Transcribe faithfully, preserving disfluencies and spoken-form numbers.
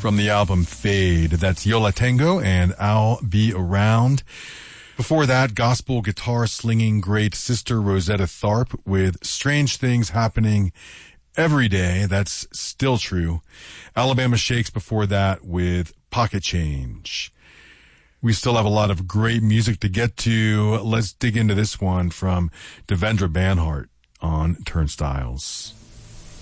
from the album Fade. That's Yo La Tengo and I'll Be Around. Before that, gospel guitar slinging great Sister Rosetta Tharpe with Strange Things Happening Every Day. That's still true. Alabama Shakes before that with Pocket Change. We still have a lot of great music to get to. Let's dig into this one from Devendra Banhart on Turnstiles.